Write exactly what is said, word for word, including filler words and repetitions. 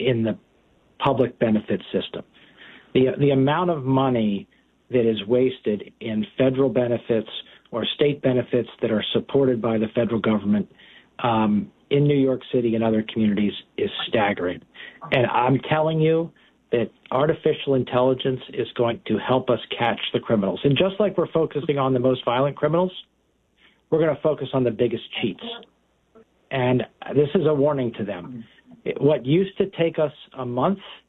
in the public benefit system. The, the amount of money that is wasted in federal benefits or state benefits that are supported by the federal government um, in New York City and other communities is staggering. And I'm telling you that artificial intelligence is going to help us catch the criminals. And just like we're focusing on the most violent criminals, we're going to focus on the biggest cheats. And this is a warning to them. It, what used to take us a month